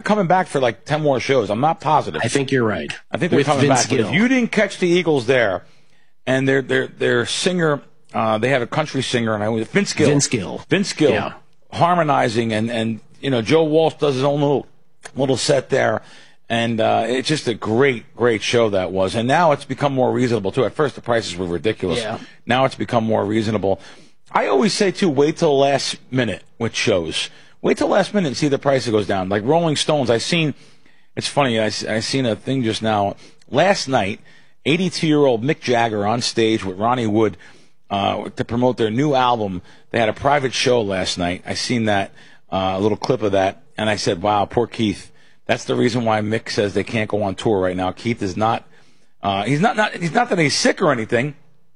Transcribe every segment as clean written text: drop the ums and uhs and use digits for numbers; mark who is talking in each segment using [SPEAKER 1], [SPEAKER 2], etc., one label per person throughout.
[SPEAKER 1] coming back for like 10 more shows. I'm not positive.
[SPEAKER 2] I think you're right.
[SPEAKER 1] I think they're coming back. But if you didn't catch the Eagles there, and their singer, they had a country singer, and Vince Gill. Yeah. Harmonizing, and Joe Walsh does his own little set there. And it's just a great show that was. And now it's become more reasonable, too. At first, the prices were ridiculous. Yeah. Now it's become more reasonable. I always say, too, wait till the last minute with shows. Wait till the last minute and see the price that goes down. Like Rolling Stones, it's funny, I seen a thing just now. Last night, 82-year-old Mick Jagger on stage with Ronnie Wood to promote their new album. They had a private show last night. I seen that, a little clip of that, and I said, wow, poor Keith. That's the reason why Mick says they can't go on tour right now. Keith is not. He's not that he's sick or anything.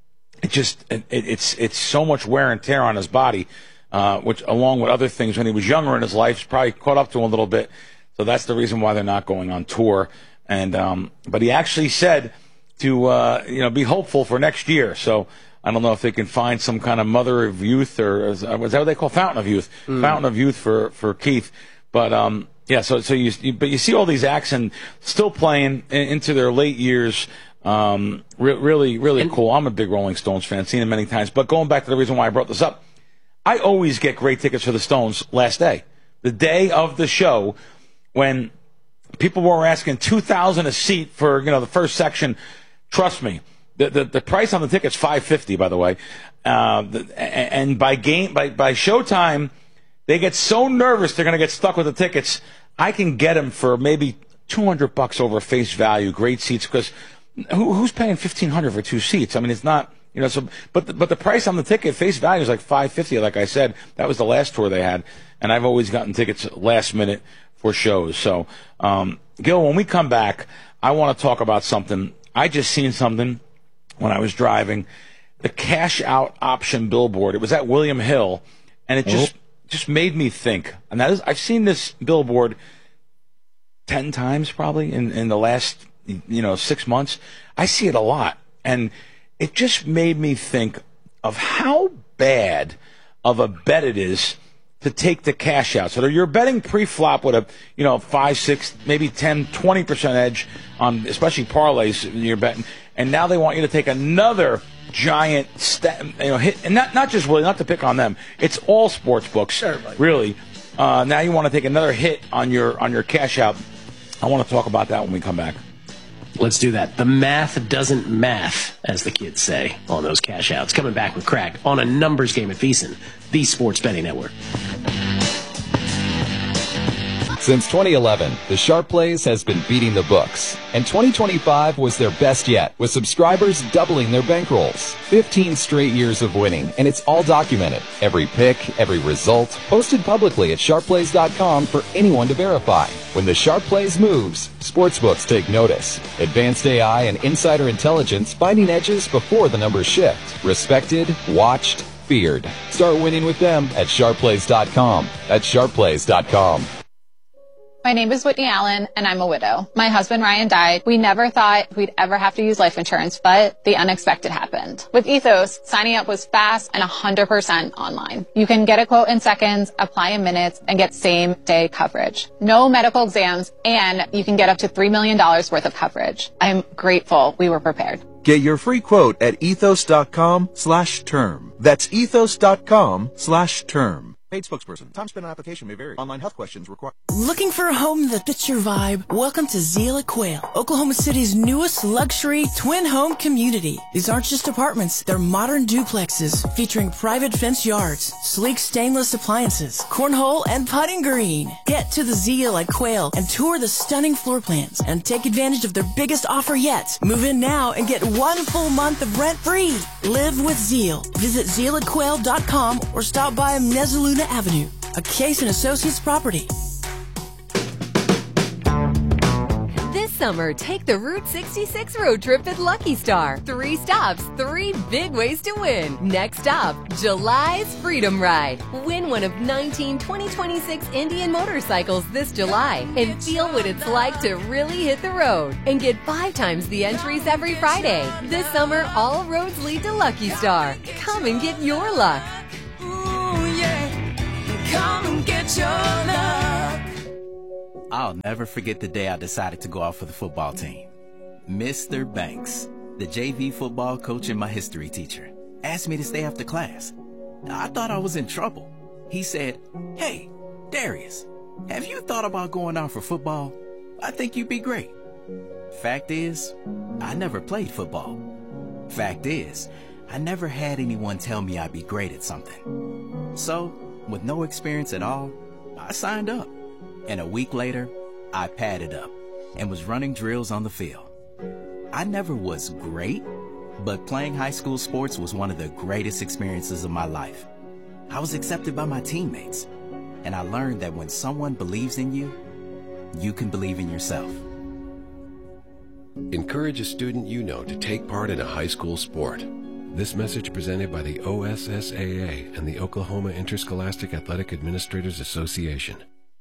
[SPEAKER 1] It's so much wear and tear on his body, which along with other things when he was younger in his life, probably caught up to him a little bit. So that's the reason why they're not going on tour. And but he actually said to be hopeful for next year. So I don't know if they can find some kind of mother of youth or is that what they call fountain of youth? Fountain of youth for Keith, but. Yeah, so you see all these acts and still playing into their late years. Really cool. I'm a big Rolling Stones fan, seen them many times. But going back to the reason why I brought this up, I always get great tickets for the Stones last day, the day of the show, when people were asking $2,000 a seat for the first section. Trust me, the price on the ticket's $550, by the way, and by showtime. They get so nervous they're going to get stuck with the tickets. I can get them for maybe $200 over face value. Great seats, because who's paying $1,500 for 2 seats? I mean, it's not So, but the price on the ticket face value is like $550. Like I said, that was the last tour they had, and I've always gotten tickets last minute for shows. So, Gil, when we come back, I want to talk about something. I just seen something when I was driving. The cash out option billboard. It was at William Hill, and it just made me think. And that is, I've seen this billboard 10 times probably in the last 6 months. I see it a lot, and it just made me think of how bad of a bet it is to take the cash out. So you're betting pre-flop with a 5, 6, maybe 10, 20% edge on especially parlays you're betting, and now they want you to take another giant hit, and not just really, not to pick on them. It's all sports books, really. Now you want to take another hit on your cash out. I want to talk about that when we come back.
[SPEAKER 2] Let's do that. The math doesn't math, as the kids say, on those cash outs. Coming back with Crack on a numbers game at VEASAN, the Sports Betting Network.
[SPEAKER 3] Since 2011, the Sharp Plays has been beating the books, and 2025 was their best yet, with subscribers doubling their bankrolls. 15 straight years of winning, and it's all documented. Every pick, every result, posted publicly at sharpplays.com for anyone to verify. When the Sharp Plays moves, sportsbooks take notice. Advanced AI and insider intelligence finding edges before the numbers shift. Respected, watched, feared. Start winning with them at sharpplays.com. That's sharpplays.com.
[SPEAKER 4] My name is Whitney Allen, and I'm a widow. My husband, Ryan, died. We never thought we'd ever have to use life insurance, but the unexpected happened. With Ethos, signing up was fast and 100% online. You can get a quote in seconds, apply in minutes, and get same-day coverage. No medical exams, and you can get up to $3 million worth of coverage. I'm grateful we were prepared.
[SPEAKER 5] Get your free quote at ethos.com/term. That's ethos.com/term. Paid spokesperson. Time spent on application may vary. Online health questions require.
[SPEAKER 6] Looking for a home that fits your vibe? Welcome to Zeal Quail, Oklahoma City's newest luxury twin home community. These aren't just apartments. They're modern duplexes featuring private fenced yards, sleek stainless appliances, cornhole, and putting green. Get to the Zeal at Quail and tour the stunning floor plans and take advantage of their biggest offer yet. Move in now and get 1 full month of rent free. Live with Zeal. Visit zealatquail.com or stop by Mezzaluna Avenue, a Case & Associates property.
[SPEAKER 7] This summer, take the Route 66 road trip at Lucky Star. 3 stops, 3 big ways to win. Next stop, July's Freedom Ride. Win one of 19 2026 Indian motorcycles this July and feel what it's like to really hit the road. And get 5 times the entries every Friday. This summer, all roads lead to Lucky Star. Come and get your luck.
[SPEAKER 8] Come and get your luck. I'll never forget the day I decided to go out for the football team. Mr. Banks, the JV football coach and my history teacher, asked me to stay after class. I thought I was in trouble. He said, "Hey, Darius, have you thought about going out for football? I think you'd be great." Fact is, I never played football. Fact is, I never had anyone tell me I'd be great at something. So, with no experience at all, I signed up. And a week later, I padded up and was running drills on the field. I never was great, but playing high school sports was one of the greatest experiences of my life. I was accepted by my teammates, and I learned that when someone believes in you, you can believe in yourself.
[SPEAKER 9] Encourage a student you know to take part in a high school sport. This message presented by the OSSAA and the Oklahoma Interscholastic Athletic Administrators Association.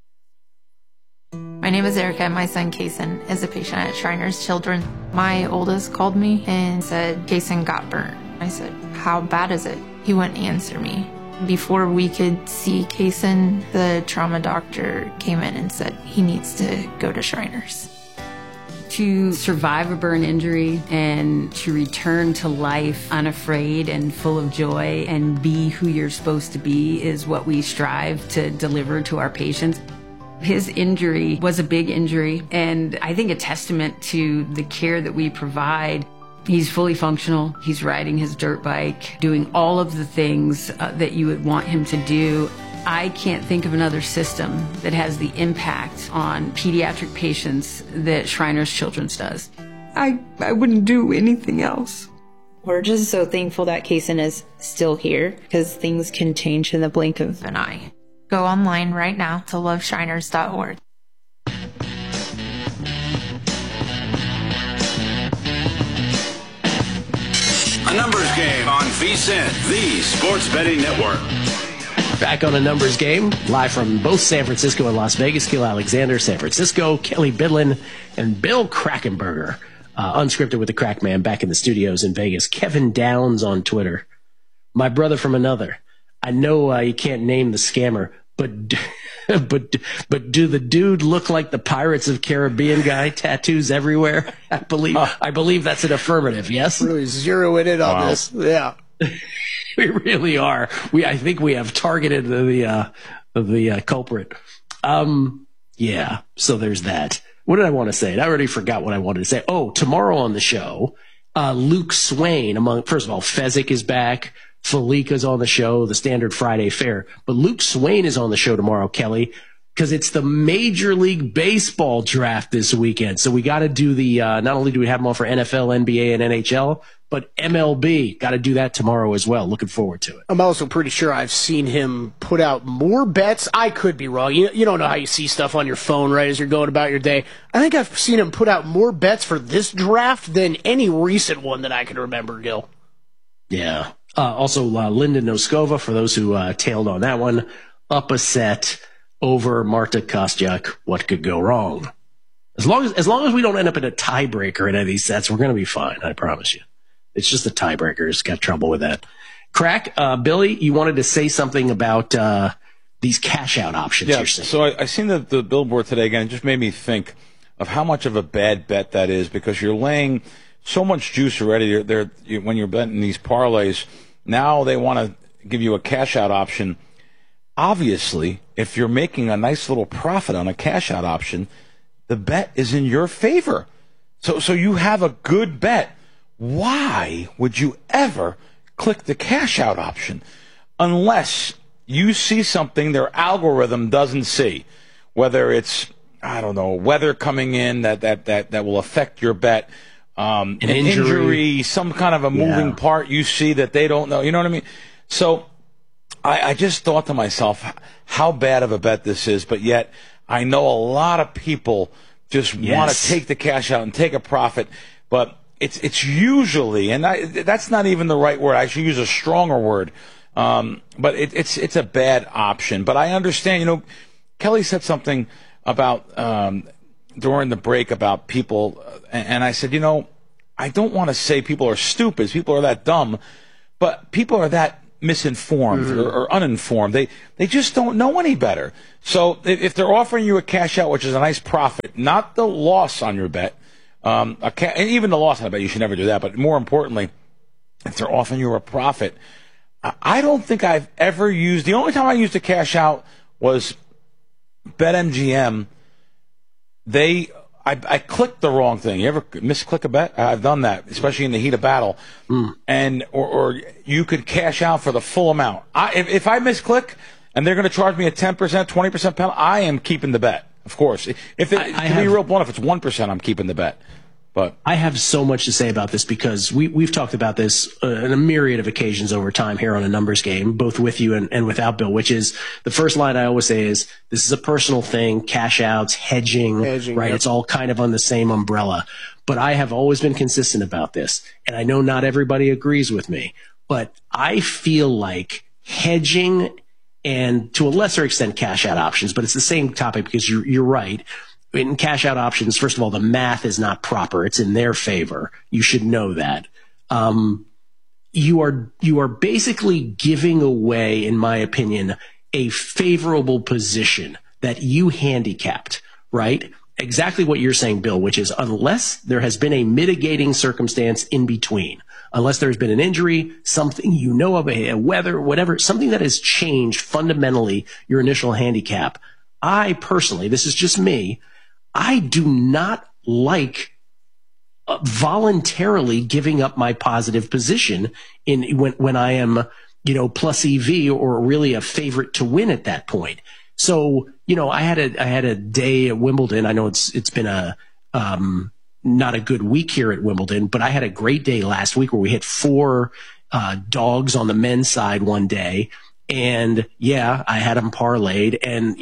[SPEAKER 10] My name is Erica, and my son, Kason, is a patient at Shriners Children. My oldest called me and said, Kason got burnt. I said, how bad is it? He wouldn't answer me. Before we could see Kason, the trauma doctor came in and said he needs to go to Shriners.
[SPEAKER 11] To survive a burn injury and to return to life unafraid and full of joy and be who you're supposed to be is what we strive to deliver to our patients. His injury was a big injury, and I think a testament to the care that we provide. He's fully functional. He's riding his dirt bike, doing all of the things that you would want him to do. I can't think of another system that has the impact on pediatric patients that Shriners Children's does. I wouldn't do anything else.
[SPEAKER 10] We're just so thankful that Kason is still here, because things can change in the blink of an eye. Go online right now to loveshriners.org.
[SPEAKER 12] A numbers game on VSiN, the Sports Betting Network.
[SPEAKER 2] Back on a numbers game, live from both San Francisco and Las Vegas. Gil Alexander, San Francisco, Kelly Bidlin, and Bill Krackomberger. Unscripted with the Crack Man back in the studios in Vegas. Kevin Downs on Twitter. My brother from another. I know you can't name the scammer, but do the dude look like the Pirates of Caribbean guy? Tattoos everywhere. I believe that's an affirmative. Yes.
[SPEAKER 13] Really zeroing in on this. Yeah.
[SPEAKER 2] We really are. I think we have targeted the culprit. Yeah. So there's that. What did I want to say? I already forgot what I wanted to say. Oh, tomorrow on the show, Luke Swain. First of all, Fezzik is back. Felika's on the show, the standard Friday fare. But Luke Swain is on the show tomorrow, Kelly, because it's the Major League Baseball draft this weekend. So we got to do not only do we have them all for NFL, NBA, and NHL, but MLB. Got to do that tomorrow as well. Looking forward to it.
[SPEAKER 13] I'm also pretty sure I've seen him put out more bets. I could be wrong. You don't know how you see stuff on your phone, right, as you're going about your day. I think I've seen him put out more bets for this draft than any recent one that I can remember, Gil.
[SPEAKER 2] Yeah. Also, Linda Noskova, for those who tailed on that one, up a set over Marta Kostyuk. What could go wrong? As long as we don't end up in a tiebreaker in any of these sets, we're going to be fine. I promise you. It's just the tiebreakers got trouble with that. Crack, Billy, you wanted to say something about these cash out options.
[SPEAKER 1] Yeah. So I seen the billboard today again. It just made me think of how much of a bad bet that is, because you're laying so much juice already. When you're betting these parlays, now they want to give you a cash out option. Obviously, if you're making a nice little profit on a cash out option, the bet is in your favor. So you have a good bet. Why would you ever click the cash out option unless you see something their algorithm doesn't see? Whether it's, I don't know, weather coming in that will affect your bet. An injury, some kind of a moving part you see that they don't know. You know what I mean? So I just thought to myself how bad of a bet this is, but yet I know a lot of people just want to take the cash out and take a profit, but it's usually, and that's not even the right word. I should use a stronger word. But it's a bad option. But I understand, Kelly said something about during the break about people, and I said, I don't want to say people are stupid, people are that dumb, but people are that misinformed or uninformed. They just don't know any better. So if they're offering you a cash out, which is a nice profit, not the loss on your bet, and even the loss on a bet, you should never do that. But more importantly, if they're offering you a profit, I don't think I've ever used. The only time I used a cash out was BetMGM. I clicked the wrong thing. You ever misclick a bet? I've done that, especially in the heat of battle. And or you could cash out for the full amount. If I misclick and they're going to charge me a 10%, 20% penalty, I am keeping the bet. Of course, to be real blunt, if it's 1%, I'm keeping the bet. But
[SPEAKER 2] I have so much to say about this because we've talked about this on a myriad of occasions over time here on A Numbers Game, both with you and without Bill, which is the first line I always say is this is a personal thing, cash outs, hedging, right? Yep. It's all kind of on the same umbrella. But I have always been consistent about this. And I know not everybody agrees with me, but I feel like hedging and to a lesser extent cash out options, but it's the same topic because you're right. In cash out options, first of all, the math is not proper. It's in their favor. You should know that. You are basically giving away, in my opinion, a favorable position that you handicapped, right? Exactly what you're saying, Bill, which is unless there has been a mitigating circumstance in between, unless there's been an injury, something you know of, a weather, whatever, something that has changed fundamentally your initial handicap. I personally, this is just me, I do not like voluntarily giving up my positive position when I am, plus EV or really a favorite to win at that point. So, I had a day at Wimbledon. I know it's been not a good week here at Wimbledon, but I had a great day last week where we hit 4 dogs on the men's side one day. And yeah, I had them parlayed and,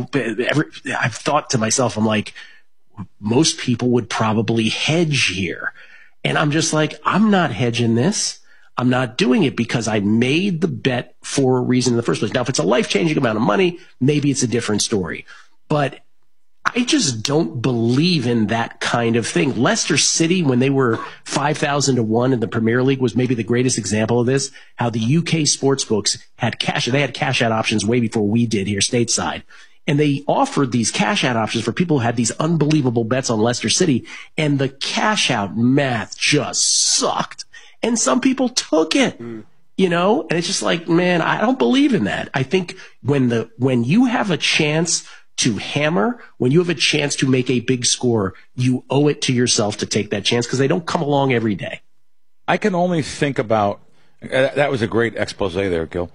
[SPEAKER 2] I've thought to myself, I'm like, most people would probably hedge here. And I'm just like, I'm not hedging this. I'm not doing it because I made the bet for a reason in the first place. Now, if it's a life-changing amount of money, maybe it's a different story. But I just don't believe in that kind of thing. Leicester City, when they were 5,000 to 1 in the Premier League, was maybe the greatest example of this. How the UK sportsbooks had cash out options way before we did here stateside. And they offered these cash out options for people who had these unbelievable bets on Leicester City. And the cash out math just sucked. And some people took it, and it's just like, man, I don't believe in that. I think when you have a chance to hammer, when you have a chance to make a big score, you owe it to yourself to take that chance because they don't come along every day.
[SPEAKER 1] I can only think about that was a great expose there, Gil.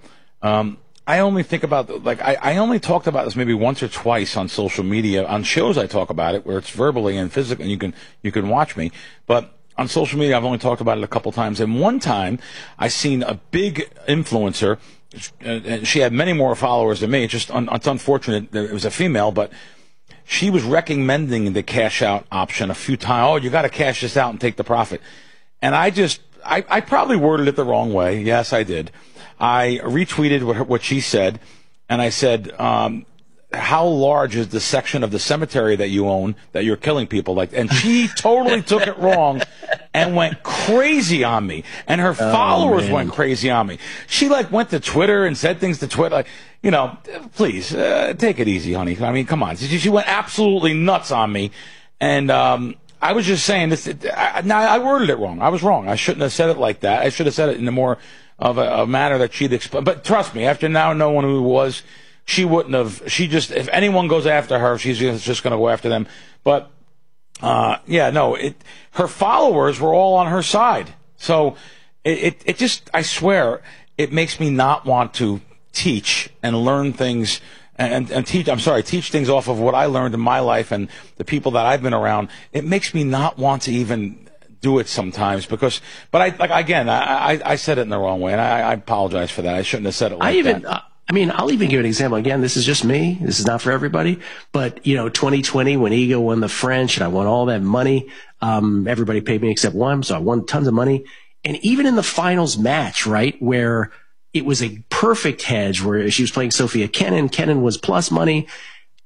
[SPEAKER 1] I only think about I only talked about this maybe once or twice on social media on shows. I talk about it where it's verbally and physically, and you can watch me. But on social media, I've only talked about it a couple times. And one time, I seen a big influencer. And she had many more followers than me. It's unfortunate that it was a female, but she was recommending the cash out option a few times. Oh, you got to cash this out and take the profit. And I probably worded it the wrong way. Yes, I did. I retweeted what she said, and I said, how large is the section of the cemetery that you own that you're killing people like? And she totally took it wrong and went crazy on me. And her followers went crazy on me. She went to Twitter and said things to Twitter please take it easy, honey. I mean, come on. She went absolutely nuts on me. And I was just saying this. I worded it wrong. I was wrong. I shouldn't have said it like that. I should have said it in a more of a manner that she'd explain. But trust me, after now knowing who it was, she wouldn't have. If anyone goes after her, she's just going to go after them. But her followers were all on her side. So it just, I swear, it makes me not want to teach and learn things and teach things off of what I learned in my life and the people that I've been around. It makes me not want to even do it sometimes but I said it in the wrong way, and I apologize for that. I shouldn't have said it like that.
[SPEAKER 2] I'll even give an example. Again, this is just me. This is not for everybody. But, 2020, when Ego won the French and I won all that money, everybody paid me except one. So I won tons of money. And even in the finals match, right, where it was a perfect hedge, where she was playing Sophia Kenin, Kenin was plus money.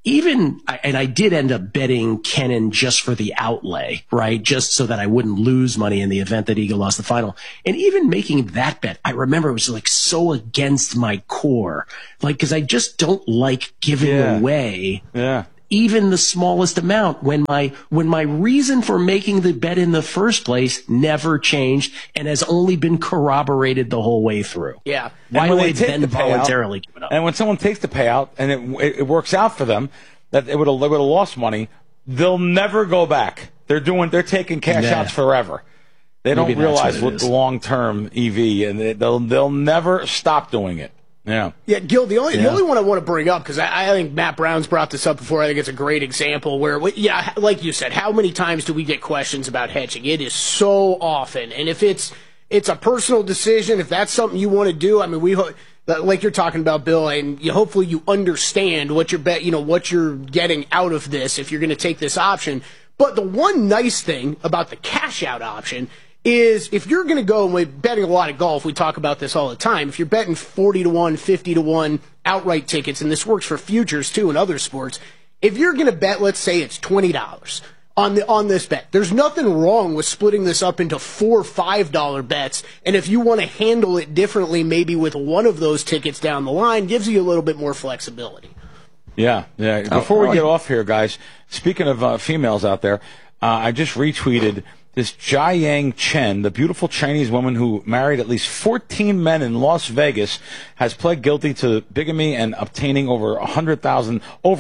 [SPEAKER 2] I did end up betting Kenin just for the outlay, right? Just so that I wouldn't lose money in the event that Eagle lost the final. And even making that bet, I remember it was like so against my core, like, cause I just don't like giving away even the smallest amount when my reason for making the bet in the first place never changed and has only been corroborated the whole way through.
[SPEAKER 13] Yeah.
[SPEAKER 2] Why do I then voluntarily give it up?
[SPEAKER 1] And when someone takes the payout and it works out for them, that they would have lost money, they'll never go back. They're taking cash outs forever. They don't realize what the long-term EV, and they'll never stop doing it. Yeah.
[SPEAKER 13] Yeah, Gil, the only one I want to bring up, because I think Matt Brown's brought this up before. I think it's a great example where, like you said, how many times do we get questions about hedging? It is so often. And if it's a personal decision, if that's something you want to do, I mean, like you're talking about, Bill, and hopefully you understand what you're getting out of this if you're going to take this option. But the one nice thing about the cash out option is if you're going to go, and we're betting a lot of golf, we talk about this all the time, if you're betting 40-1, 50-1 outright tickets, and this works for futures too in other sports, if you're going to bet, let's say it's $20 on this bet, there's nothing wrong with splitting this up into $4 $5 bets, and if you want to handle it differently, maybe with one of those tickets down the line, gives you a little bit more flexibility.
[SPEAKER 1] Yeah. Before we get off here, guys, speaking of females out there, I just retweeted this Jiayang Chen, the beautiful Chinese woman who married at least 14 men in Las Vegas, has pled guilty to bigamy and obtaining over 100,000.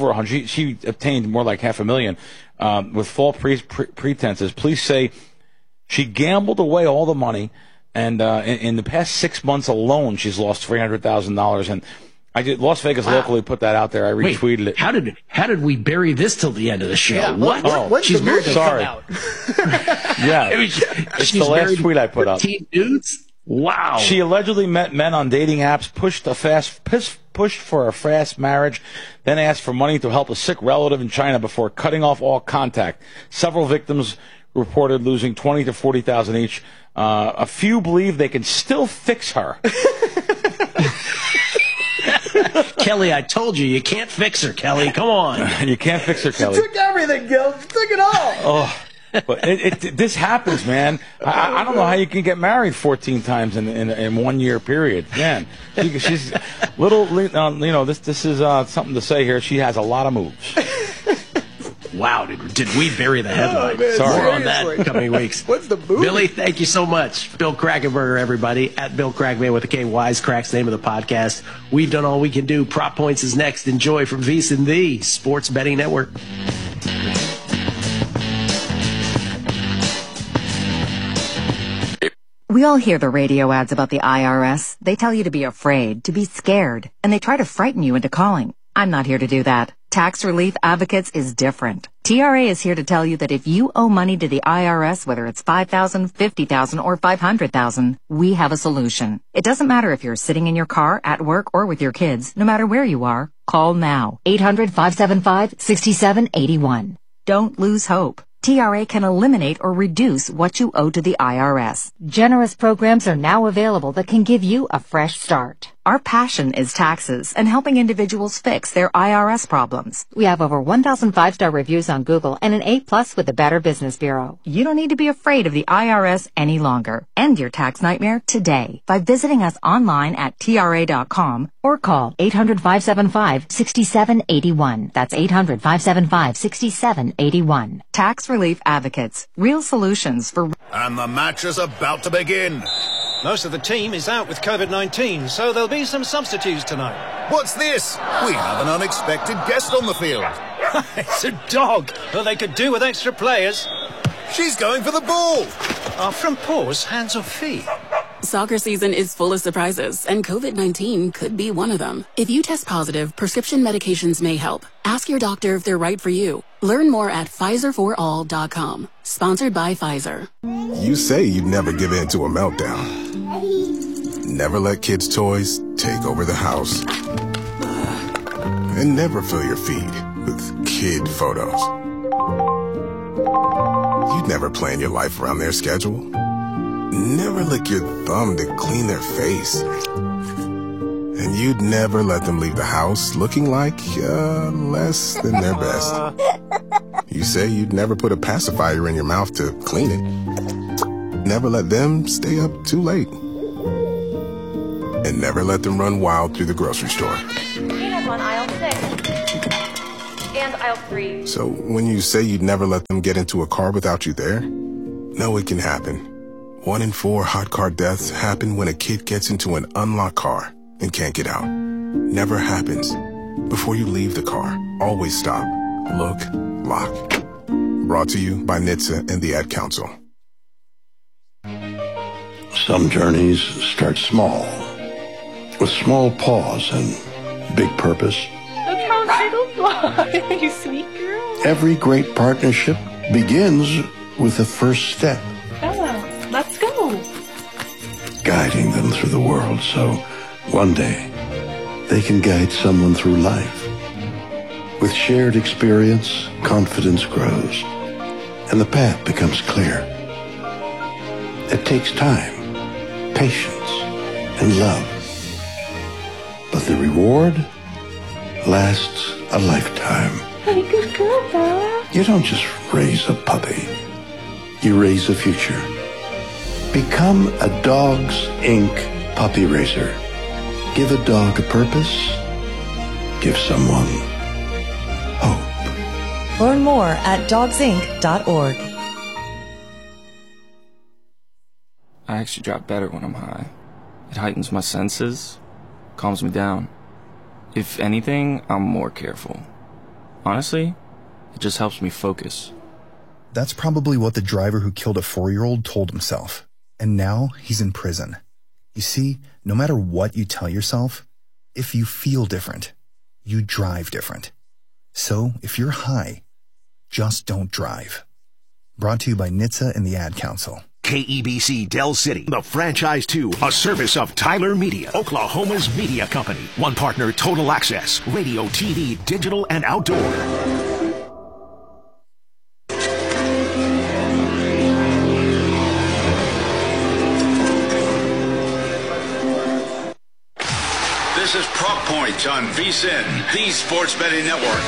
[SPEAKER 1] She obtained more like 500,000 with false pretenses. Police say she gambled away all the money, and in the past 6 months alone, she's lost $300,000. And Las Vegas locally put that out there. I retweeted it.
[SPEAKER 2] How did we bury this till the end of the show?
[SPEAKER 13] Yeah,
[SPEAKER 2] what?
[SPEAKER 13] She's married.
[SPEAKER 1] Sorry. Yeah, it's the last tweet I put up.
[SPEAKER 2] 15 dudes. Wow.
[SPEAKER 1] She allegedly met men on dating apps, pushed for a fast marriage, then asked for money to help a sick relative in China before cutting off all contact. Several victims reported losing $20,000 to $40,000 each. A few believe they can still fix her.
[SPEAKER 2] Kelly, I told you can't fix her, Kelly. Come on.
[SPEAKER 1] You can't fix her, Kelly.
[SPEAKER 13] She took everything, Gil. She took it all.
[SPEAKER 1] Oh, but this happens, man. I don't know how you can get married 14 times in 1 year period. Man, she's little. This is something to say here. She has a lot of moves.
[SPEAKER 2] Wow, did we bury the headline?
[SPEAKER 13] Man,
[SPEAKER 2] Sorry. More on that coming weeks.
[SPEAKER 13] What's the movie?
[SPEAKER 2] Billy, thank you so much. Bill Krakenberger, everybody. At Bill Krakenman with a K. Wisecracks, name of the podcast. We've done all we can do. Prop Points is next. Enjoy from VSiN, the Sports Betting Network.
[SPEAKER 14] We all hear the radio ads about the IRS. They tell you to be afraid, to be scared, and they try to frighten you into calling. I'm not here to do that. Tax Relief Advocates is different. TRA is here to tell you that if you owe money to the IRS, whether it's $5,000, $50,000, or $500,000, we have a solution. It doesn't matter if you're sitting in your car, at work, or with your kids. No matter where you are, call now. 800-575-6781. Don't lose hope. TRA can eliminate or reduce what you owe to the IRS. Generous programs are now available that can give you a fresh start. Our passion is taxes and helping individuals fix their IRS problems. We have over 1,000 5-star reviews on Google and an A+ with the Better Business Bureau. You don't need to be afraid of the IRS any longer. End your tax nightmare today by visiting us online at TRA.com or call 800-575-6781. That's 800-575-6781. Tax Relief Advocates. Real solutions for...
[SPEAKER 12] And the match is about to begin.
[SPEAKER 15] Most of the team is out with COVID-19, so there'll be some substitutes tonight.
[SPEAKER 12] What's this? We have an unexpected guest on the field.
[SPEAKER 15] It's a dog. Well, they could do with extra players.
[SPEAKER 12] She's going for the ball.
[SPEAKER 15] From paws, hands or feet.
[SPEAKER 16] Soccer season is full of surprises, and COVID-19 could be one of them. If you test positive, prescription medications may help. Ask your doctor if they're right for you. Learn more at PfizerForAll.com. Sponsored by Pfizer.
[SPEAKER 17] You say you'd never give in to a meltdown. Never let kids' toys take over the house. And never fill your feed with kid photos. You'd never plan your life around their schedule. Never lick your thumb to clean their face. And you'd never let them leave the house looking like less than their best. You say you'd never put a pacifier in your mouth to clean it. Never let them stay up too late. And never let them run wild through the grocery store.
[SPEAKER 18] Peanuts on aisle 6 and aisle 3.
[SPEAKER 17] So when you say you'd never let them get into a car without you there, no, it can happen. 1 in 4 hot car deaths happen when a kid gets into an unlocked car and can't get out. Never happens. Before you leave the car, always stop, look, lock. Brought to you by NHTSA and the Ad Council.
[SPEAKER 19] Some journeys start small, with small pause and big purpose.
[SPEAKER 18] Look how little fly, you sweet girl.
[SPEAKER 19] Every great partnership begins with the first step.
[SPEAKER 18] Bella, let's go.
[SPEAKER 19] Guiding them through the world so one day they can guide someone through life. With shared experience, confidence grows, and the path becomes clear. It takes time, patience, and love. But the reward lasts a lifetime.
[SPEAKER 18] Hey, good girl, Bella.
[SPEAKER 19] You don't just raise a puppy. You raise a future. Become a Dogs Inc. puppy raiser. Give a dog a purpose. Give someone hope.
[SPEAKER 20] Learn more at dogsinc.org.
[SPEAKER 21] I actually drop better when I'm high. It heightens my senses, calms me down. If anything, I'm more careful. Honestly, it just helps me focus.
[SPEAKER 22] That's probably what the driver who killed a 4-year-old told himself. And now he's in prison. You see, no matter what you tell yourself, if you feel different, you drive different. So if you're high, just don't drive. Brought to you by NHTSA and the Ad Council.
[SPEAKER 23] KEBC Del City, the Franchise 2, a service of Tyler Media, Oklahoma's media company. One partner, Total Access, radio, TV, digital, and outdoor.
[SPEAKER 12] This is Prop Point on VSiN, the Sports Betting Network.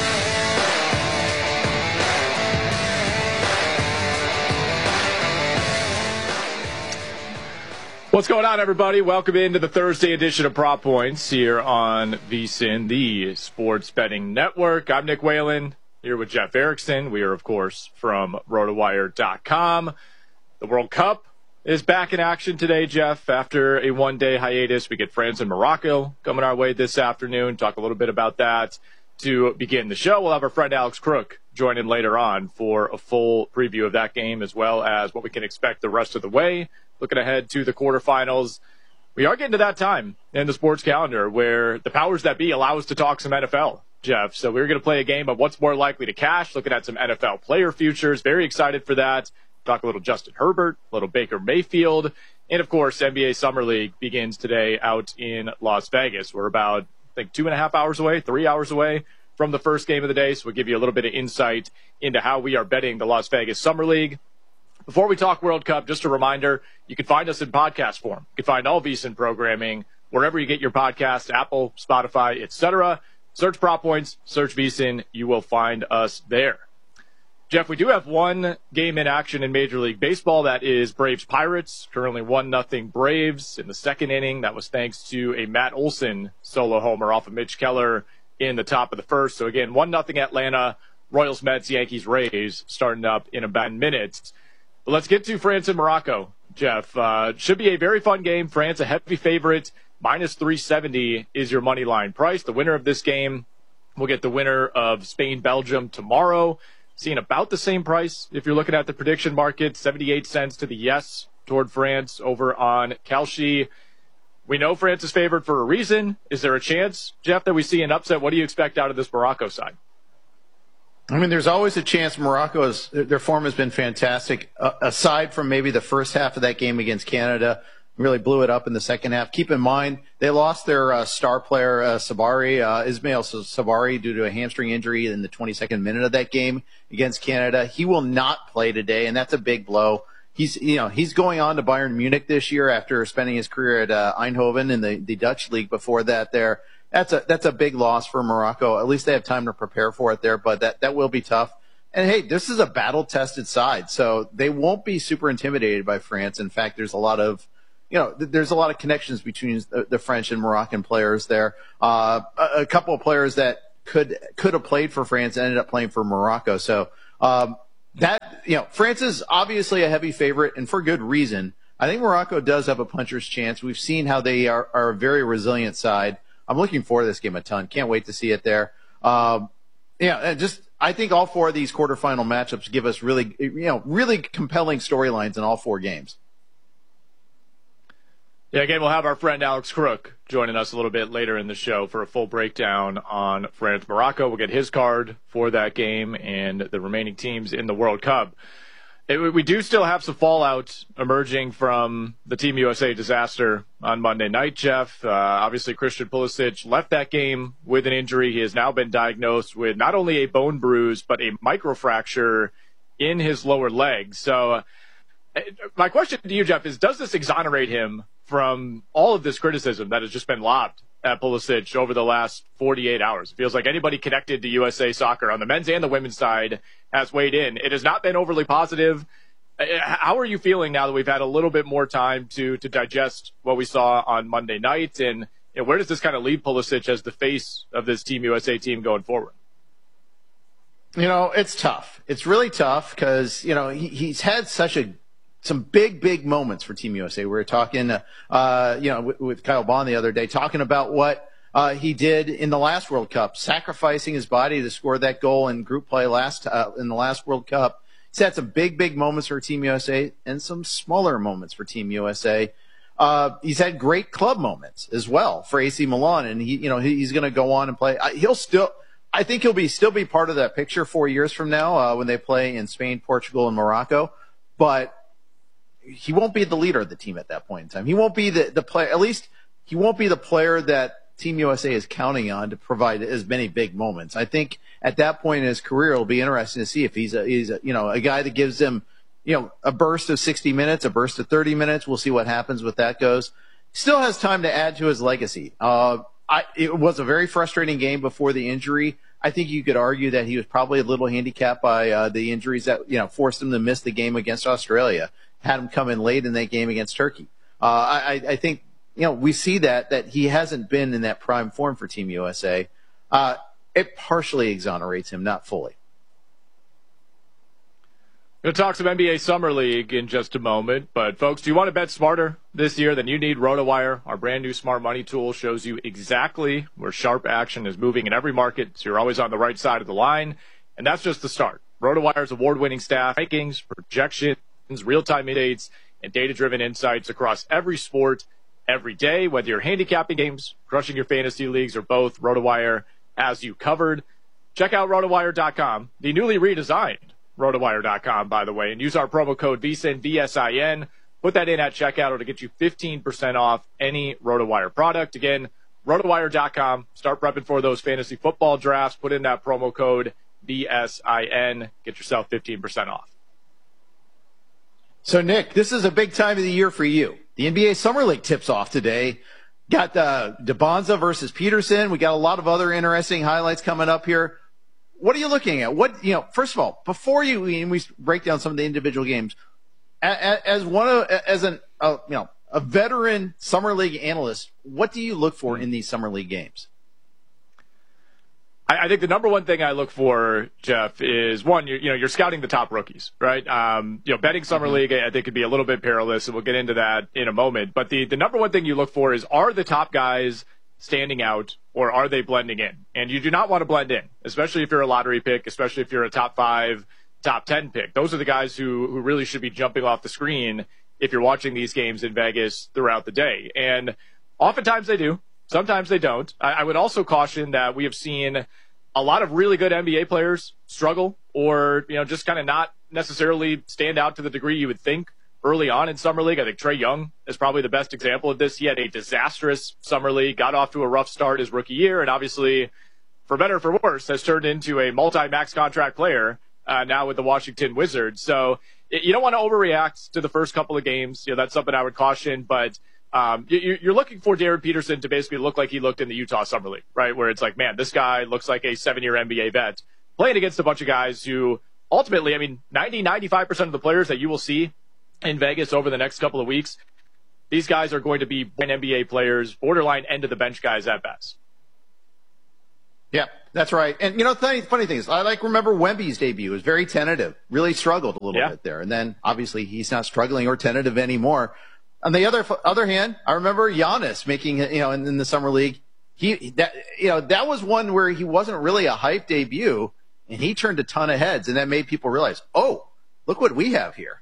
[SPEAKER 24] What's going on, everybody? Welcome into the Thursday edition of Prop Points here on VSiN, the Sports Betting Network. I'm Nick Whalen here with Jeff Erickson. We are, of course, from RotoWire.com. The World Cup is back in action today, Jeff. After a one-day hiatus, we get France and Morocco coming our way this afternoon. Talk a little bit about that to begin the show. We'll have our friend Alex Crook join in later on for a full preview of that game, as well as what we can expect the rest of the way. Looking ahead to the quarterfinals. We are getting to that time in the sports calendar where the powers that be allow us to talk some NFL, Jeff. So we're going to play a game of what's more likely to cash, looking at some NFL player futures. Very excited for that. Talk a little Justin Herbert, a little Baker Mayfield. And, of course, NBA Summer League begins today out in Las Vegas. We're about, I think, 2.5 hours away, 3 hours away from the first game of the day. So we'll give you a little bit of insight into how we are betting the Las Vegas Summer League. Before we talk World Cup, just a reminder, you can find us in podcast form. You can find all VSiN programming wherever you get your podcasts, Apple, Spotify, etc. Search Prop Points, search VSiN. You will find us there. Jeff, we do have one game in action in Major League Baseball. That is Braves-Pirates. Currently 1-0 Braves in the second inning. That was thanks to a Matt Olson solo homer off of Mitch Keller in the top of the first. So, again, 1-0 Atlanta, Royals, Mets, Yankees, Rays starting up in about minutes. But let's get to France and Morocco, Jeff. Should be a very fun game. France, a heavy favorite. Minus 370 is your money line price. The winner of this game will get the winner of Spain-Belgium tomorrow. Seeing about the same price if you're looking at the prediction market, 78 cents to the yes toward France over on Kalshi. We know France is favored for a reason. Is there a chance, Jeff, that we see an upset? What do you expect out of this Morocco side?
[SPEAKER 25] I mean, there's always a chance. Their form has been fantastic. Aside from maybe the first half of that game against Canada, really blew it up in the second half. Keep in mind, they lost their star player, Ismail Sabari, due to a hamstring injury in the 22nd minute of that game against Canada. He will not play today, and that's a big blow. he's going on to Bayern Munich this year after spending his career at Eindhoven in the Dutch league before that there. That's a big loss for Morocco. At least they have time to prepare for it there, but that will be tough. And hey, this is a battle-tested side, so they won't be super intimidated by France. In fact, there's a lot of connections between the French and Moroccan players there. A couple of players that could have played for France ended up playing for Morocco. So France is obviously a heavy favorite, and for good reason. I think Morocco does have a puncher's chance. We've seen how they are a very resilient side. I'm looking forward to this game a ton. Can't wait to see it there. I think all four of these quarterfinal matchups give us really compelling storylines in all four games.
[SPEAKER 24] Yeah, again, we'll have our friend Alex Crook joining us a little bit later in the show for a full breakdown on France-Morocco. We'll get his card for that game and the remaining teams in the World Cup. We do still have some fallout emerging from the Team USA disaster on Monday night, Jeff. Obviously, Christian Pulisic left that game with an injury. He has now been diagnosed with not only a bone bruise, but a microfracture in his lower leg. So my question to you, Jeff, is does this exonerate him from all of this criticism that has just been lobbed at Pulisic over the last 48 hours? It feels like anybody connected to USA Soccer on the men's and the women's side has weighed in. It has not been overly positive. How are you feeling now that we've had a little bit more time to digest what we saw on Monday night? And where does this kind of leave Pulisic as the face of this Team USA team going forward?
[SPEAKER 25] It's tough. It's really tough because, he's had some big moments for Team USA. We were talking, with Kyle Bond the other day, talking about what he did in the last World Cup, sacrificing his body to score that goal in group play in the last World Cup. He's had some big moments for Team USA and some smaller moments for Team USA. He's had great club moments as well for AC Milan, and he's going to go on and play. I think he'll still be part of that picture 4 years from now when they play in Spain, Portugal, and Morocco. But he won't be the leader of the team at that point in time. He won't be the player. At least he won't be the player that Team USA is counting on to provide as many big moments. I think at that point in his career, it'll be interesting to see if he's a guy that gives them, a burst of 60 minutes, a burst of 30 minutes. We'll see what happens with that goes. Still has time to add to his legacy. It was a very frustrating game before the injury. I think you could argue that he was probably a little handicapped by the injuries that forced him to miss the game against Australia. Had him come in late in that game against Turkey. I think we see that he hasn't been in that prime form for Team USA. It partially exonerates him, not fully.
[SPEAKER 24] We're going to talk some NBA Summer League in just a moment. But, folks, do you want to bet smarter this year? Then you need RotoWire. Our brand new smart money tool shows you exactly where sharp action is moving in every market, so you're always on the right side of the line. And that's just the start. RotoWire's award-winning staff, rankings, projections, real-time updates, and data-driven insights across every sport every day. Whether you're handicapping games, crushing your fantasy leagues, or both, RotoWire has you covered. Check out RotoWire.com, the newly redesigned RotoWire.com, by the way, and use our promo code VSIN, VSIN. Put that in at checkout to get you 15% off any RotoWire product. Again, RotoWire.com. Start prepping for those fantasy football drafts. Put in that promo code VSIN. Get yourself 15% off.
[SPEAKER 25] So, Nick, this is a big time of the year for you. The NBA Summer League tips off today. Got DeBonza versus Peterson. We got a lot of other interesting highlights coming up here. What are you looking at? First of all, before we break down some of the individual games, as a veteran Summer League analyst, what do you look for in these Summer League games?
[SPEAKER 24] I think the number one thing I look for, Jeff, is one, you're scouting the top rookies, right? Betting Summer League, I think, could be a little bit perilous, and we'll get into that in a moment. But the number one thing you look for is, are the top guys standing out, or are they blending in? And you do not want to blend in, especially if you're a lottery pick, especially if you're a top 5, top 10 pick. Those are the guys who really should be jumping off the screen if you're watching these games in Vegas throughout the day. And oftentimes they do. Sometimes they don't. I would also caution that we have seen a lot of really good NBA players struggle or, just kind of not necessarily stand out to the degree you would think early on in Summer League. I think Trae Young is probably the best example of this. He had a disastrous Summer League, got off to a rough start his rookie year, and obviously, for better or for worse, has turned into a multi-max contract player now with the Washington Wizards. So you don't want to overreact to the first couple of games. That's something I would caution, but you're looking for Darren Peterson to basically look like he looked in the Utah Summer League, right? Where it's like, man, this guy looks like a 7-year NBA vet playing against a bunch of guys who ultimately, 95% of the players that you will see in Vegas over the next couple of weeks, these guys are going to be NBA players, borderline end of the bench guys at best.
[SPEAKER 25] Yeah, that's right. And, funny thing is, I remember Wemby's debut. It was very tentative, really struggled a little bit there. And then, obviously, he's not struggling or tentative anymore. On the other hand, I remember Giannis making, in the Summer League, that was one where he wasn't really a hype debut, and he turned a ton of heads, and that made people realize, oh, look what we have here.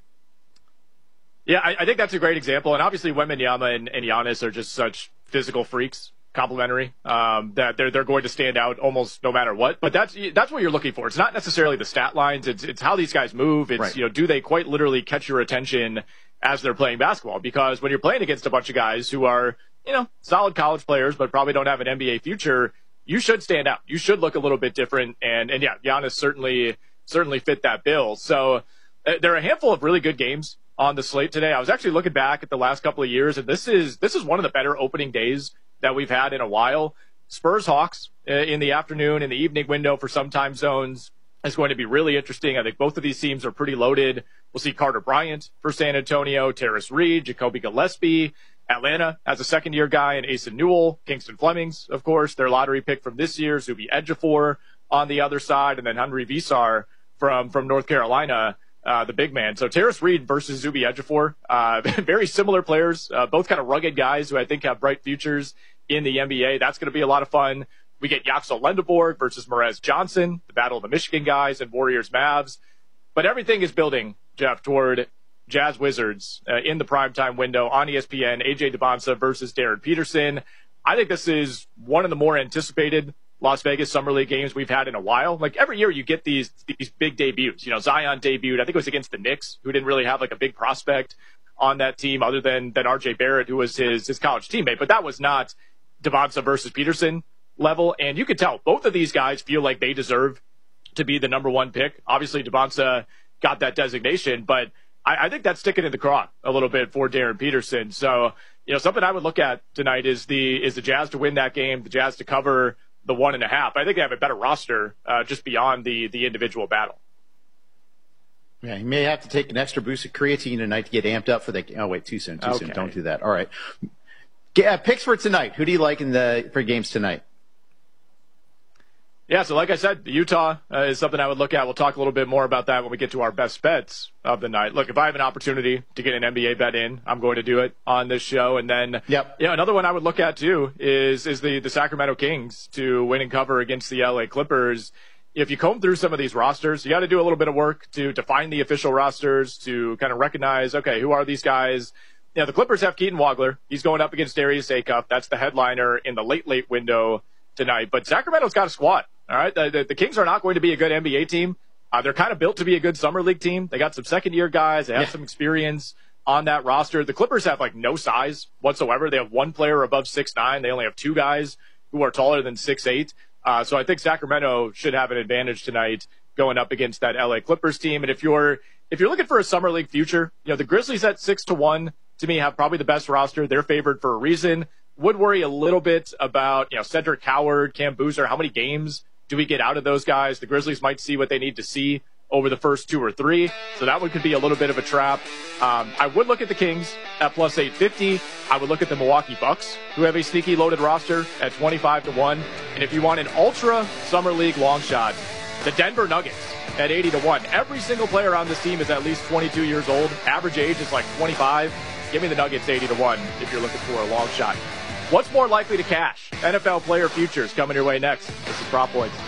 [SPEAKER 24] Yeah, I think that's a great example. And obviously, Wembanyama and Giannis are just such physical freaks, complementary, that they're going to stand out almost no matter what. But that's what you're looking for. It's not necessarily the stat lines. It's how these guys move. It's, right. Do they quite literally catch your attention as they're playing basketball? Because when you're playing against a bunch of guys who are, solid college players, but probably don't have an NBA future, you should stand out. You should look a little bit different. And yeah, Giannis certainly fit that bill. So there are a handful of really good games on the slate today. I was actually looking back at the last couple of years, and this is one of the better opening days that we've had in a while. Spurs-Hawks in the afternoon, in the evening window for some time zones is going to be really interesting. I think both of these teams are pretty loaded. We'll see Carter Bryant for San Antonio, Terrace Reed, Jacoby Gillespie. Atlanta has a second-year guy in Asen Newell. Kingston Flemings, of course, their lottery pick from this year. Zubi Ejiofor on the other side, and then Henry Visar from North Carolina, the big man. So Terrace Reed versus Zubi Ejiofor, very similar players, both kind of rugged guys who I think have bright futures in the NBA. That's going to be a lot of fun. We get Yaxel Lendeborg versus Morez Johnson, the battle of the Michigan guys, and Warriors Mavs. But everything is building, Jeff, toward Jazz Wizards in the primetime window on ESPN, AJ Dybantsa versus Darren Peterson. I think this is one of the more anticipated Las Vegas Summer League games we've had in a while. Like every year you get these big debuts. Zion debuted, I think it was against the Knicks, who didn't really have like a big prospect on that team other than RJ Barrett, who was his college teammate. But that was not Dybantsa versus Peterson level. And you could tell both of these guys feel like they deserve to be the number one pick. Obviously Dybantsa got that designation, but I think that's sticking in the craw a little bit for Darren Peterson. So, something I would look at tonight is the Jazz to win that game, the Jazz to cover the 1.5. I think they have a better roster just beyond the individual battle.
[SPEAKER 25] Yeah, you may have to take an extra boost of creatine tonight to get amped up for the. Oh wait, too soon. Don't do that. All right. Picks for tonight. Who do you like for games tonight?
[SPEAKER 24] Yeah, so like I said, the Utah is something I would look at. We'll talk a little bit more about that when we get to our best bets of the night. Look, if I have an opportunity to get an NBA bet in, I'm going to do it on this show. And then, another one I would look at too is the Sacramento Kings to win and cover against the LA Clippers. If you comb through some of these rosters, you got to do a little bit of work to find the official rosters, to kind of recognize, okay, who are these guys? The Clippers have Keaton Wagler. He's going up against Darius Acuff. That's the headliner in the late window tonight. But Sacramento's got a squad. All right, the Kings are not going to be a good NBA team. They're kind of built to be a good Summer League team. They got some second-year guys. They have some experience on that roster. The Clippers have, no size whatsoever. They have one player above 6'9". They only have two guys who are taller than 6'8". So I think Sacramento should have an advantage tonight going up against that LA Clippers team. And if you're looking for a Summer League future, the Grizzlies at 6-1, to me, have probably the best roster. They're favored for a reason. Would worry a little bit about, Cedric Howard, Cam Boozer. How many games do we get out of those guys? The Grizzlies might see what they need to see over the first 2 or 3. So that one could be a little bit of a trap. I would look at the Kings at plus 850. I would look at the Milwaukee Bucks, who have a sneaky loaded roster at 25-1. And if you want an ultra Summer League long shot, the Denver Nuggets at 80-1. Every single player on this team is at least 22 years old. Average age is 25. Give me the Nuggets 80-1 if you're looking for a long shot. What's more likely to cash? NFL player futures coming your way next. This is Prop Points.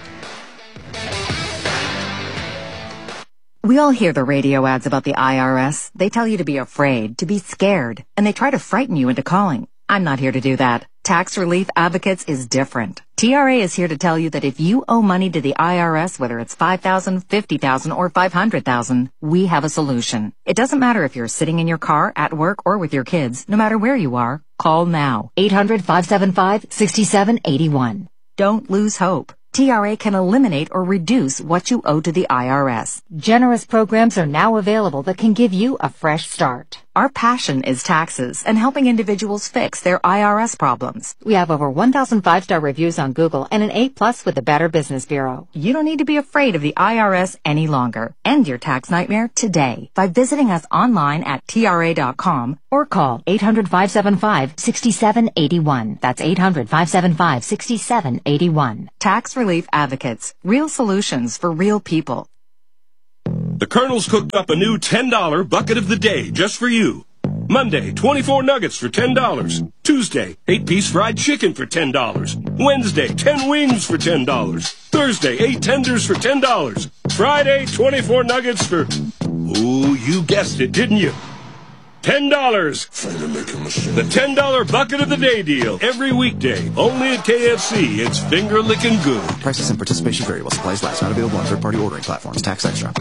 [SPEAKER 14] We all hear the radio ads about the IRS. They tell you to be afraid, to be scared, and they try to frighten you into calling. I'm not here to do that. Tax Relief Advocates is different. TRA is here to tell you that if you owe money to the IRS, whether it's $5,000, $50,000, or $500,000, we have a solution. It doesn't matter if you're sitting in your car, at work, or with your kids. No matter where you are, call now. 800-575-6781. Don't lose hope. TRA can eliminate or reduce what you owe to the IRS. Generous programs are now available that can give you a fresh start. Our passion is taxes and helping individuals fix their IRS problems. We have over 1,000 5-star reviews on Google and an A+ with the Better Business Bureau. You don't need to be afraid of the IRS any longer. End your tax nightmare today by visiting us online at TRA.com or call 800-575-6781. That's 800-575-6781. Tax Relief Advocates. Real solutions for real people.
[SPEAKER 3] The Colonel's cooked up a new $10 bucket of the day just for you. Monday, 24 nuggets for $10. Tuesday, 8-piece fried chicken for $10. Wednesday, 10 wings for $10. Thursday, 8 tenders for $10. Friday, 24 nuggets for... Oh, you guessed it, didn't you? $10. The $10 bucket of the day deal. Every weekday. Only at KFC. It's finger-licking good.
[SPEAKER 4] Prices and participation vary while supplies last. Not available on third-party ordering platforms. Tax extra.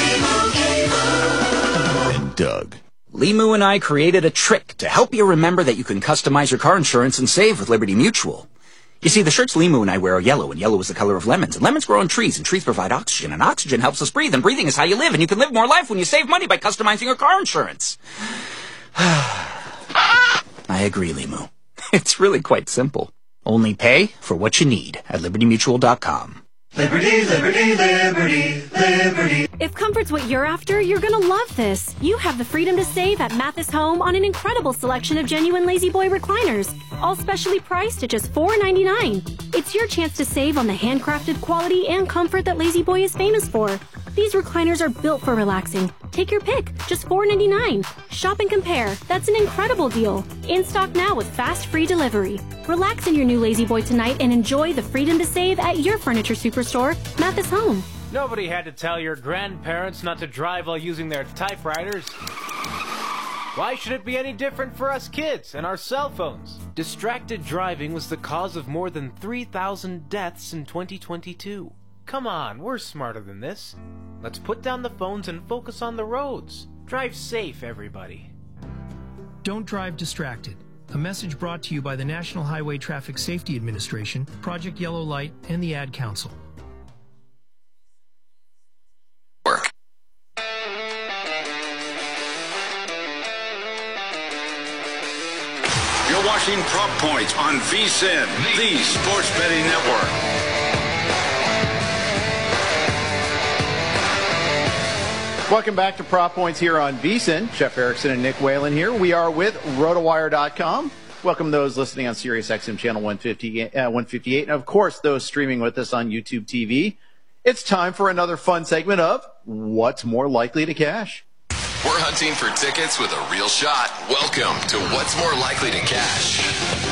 [SPEAKER 5] And Doug. Limu and I created a trick to help you remember that you can customize your car insurance and save with Liberty Mutual. You see, the shirts Limu and I wear are yellow, and yellow is the color of lemons. And lemons grow on trees, and trees provide oxygen, and oxygen helps us breathe, and breathing is how you live, and you can live more life when you save money by customizing your car insurance. I agree, Limu. It's really quite simple. Only pay for what you need at libertymutual.com.
[SPEAKER 6] Liberty, liberty, liberty, liberty. If comfort's what you're after, you're gonna love this. You have the freedom to save at Mathis Home on an incredible selection of genuine Lazy Boy recliners, all specially priced at just $4.99. It's your chance to save on the handcrafted quality and comfort that Lazy Boy is famous for. These recliners are built for relaxing. Take your pick, just $4.99. Shop and compare. That's an incredible deal. In stock now with fast free delivery. Relax in your new Lazy Boy tonight and enjoy the freedom to save at your furniture superstore, Mathis Home.
[SPEAKER 7] Nobody had to tell your grandparents not to drive while using their typewriters. Why should it be any different for us kids and our cell phones? Distracted driving was the cause of more than 3,000 deaths in 2022. Come on, we're smarter than this. Let's put down the phones and focus on the roads. Drive safe, everybody.
[SPEAKER 26] Don't drive distracted. A message brought to you by the National Highway Traffic Safety Administration, Project Yellow Light, and the Ad Council.
[SPEAKER 12] You're watching Prop Points on VSiN, the Sports Betting Network.
[SPEAKER 25] Welcome back to Prop Points here on VSiN. Jeff Erickson and Nick Whalen here. We are with RotoWire.com. Welcome those listening on SiriusXM channel 158, and of course those streaming with us on YouTube TV. It's time for another fun segment of What's More Likely to Cash.
[SPEAKER 27] We're hunting for tickets with a real shot. Welcome to What's More Likely to Cash.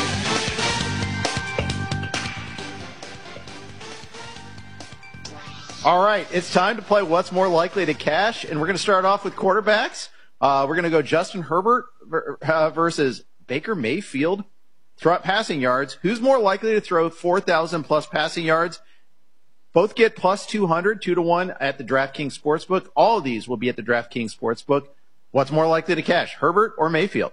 [SPEAKER 25] All right, it's time to play What's More Likely to Cash, and we're going to start off with quarterbacks. We're going to go Justin Herbert versus Baker Mayfield. Passing yards. Who's more likely to throw 4,000 plus passing yards? Both get plus 200, 2-1 at the DraftKings Sportsbook. All of these will be at the DraftKings Sportsbook. What's more likely to cash, Herbert or Mayfield?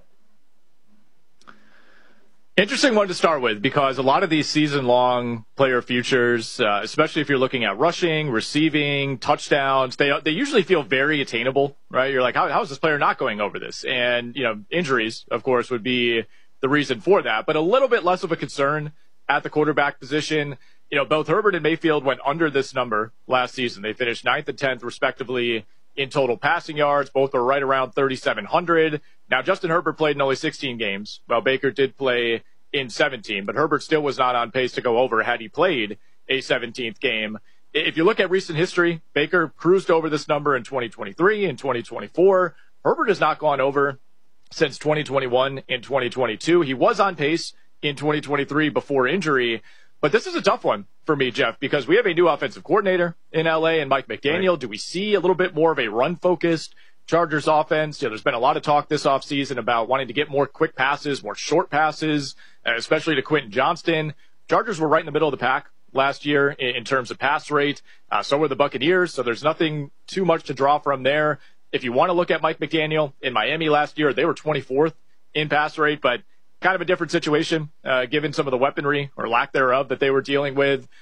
[SPEAKER 24] Interesting one to start with because a lot of these season-long player futures, especially if you're looking at rushing, receiving, touchdowns, they usually feel very attainable, right? You're like, how is this player not going over this? And, injuries, of course, would be the reason for that, but a little bit less of a concern at the quarterback position. Both Herbert and Mayfield went under this number last season. They finished 9th and 10th, respectively, in total passing yards. Both were right around 3,700. Now, Justin Herbert played in only 16 games, while Baker did play in 17, but Herbert still was not on pace to go over had he played a 17th game. If you look at recent history, Baker cruised over this number in 2023 and 2024. Herbert has not gone over since 2021 and 2022. He was on pace in 2023 before injury, but this is a tough one for me, Jeff, because we have a new offensive coordinator in LA and Mike McDaniel. Right. Do we see a little bit more of a run-focused Chargers offense? There's been a lot of talk this offseason about wanting to get more quick passes, more short passes, especially to Quentin Johnston. Chargers were right in the middle of the pack last year in terms of pass rate. So were the Buccaneers, so there's nothing too much to draw from there. If you want to look at Mike McDaniel, in Miami last year, they were 24th in pass rate, but kind of a different situation given some of the weaponry or lack thereof that they were dealing with.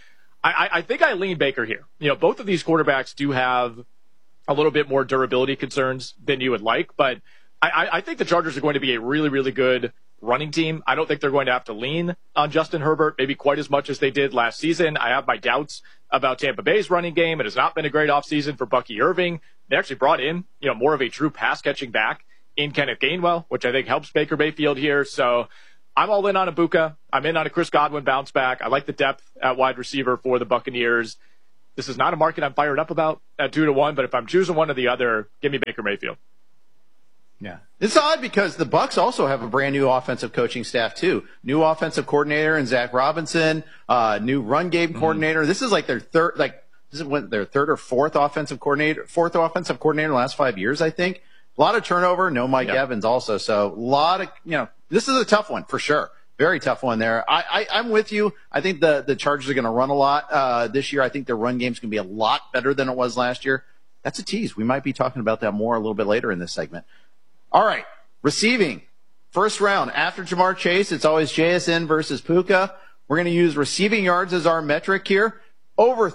[SPEAKER 24] I think I lean Baker here. Both of these quarterbacks do have a little bit more durability concerns than you would like, but I think the Chargers are going to be a really, really good running team. I don't think they're going to have to lean on Justin Herbert maybe quite as much as they did last season. I have my doubts about Tampa Bay's running game. It has not been a great offseason for Bucky Irving. They actually brought in, more of a true pass-catching back in Kenneth Gainwell, which I think helps Baker Mayfield here. So I'm all in on Ibuka. I'm in on a Chris Godwin bounce back. I like the depth at wide receiver for the Buccaneers. This is not a market I'm fired up about at 2-1, but if I'm choosing one or the other, give me Baker Mayfield.
[SPEAKER 25] Yeah. It's odd because the Bucs also have a brand new offensive coaching staff too. New offensive coordinator in Zach Robinson, new run game coordinator. This is like their third or fourth offensive coordinator in the last 5 years, I think. A lot of turnover. No Mike Evans also. So a lot of, this is a tough one for sure. Very tough one there. I'm with you. I think the Chargers are going to run a lot this year. I think their run game's going to be a lot better than it was last year. That's a tease. We might be talking about that more a little bit later in this segment. All right, receiving. First round, after Jamar Chase, it's always JSN versus Puka. We're going to use receiving yards as our metric here. Over